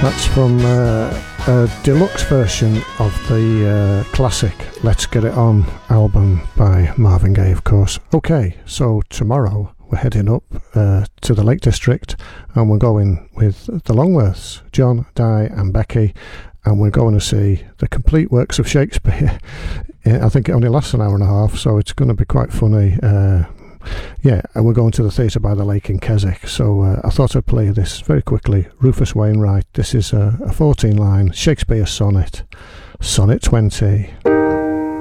That's from a deluxe version of the classic Let's Get It On album by Marvin Gaye, of course. Okay, so tomorrow we're heading up to the Lake District, and we're going with the Longworths, John, Di and Becky, and we're going to see the complete works of Shakespeare. I think it only lasts an hour and a half, so it's going to be quite funny. Yeah, and we're going to the Theatre by the Lake in Keswick, so I thought I'd play this very quickly. Rufus Wainwright, this is a 14-line Shakespeare sonnet, Sonnet 20.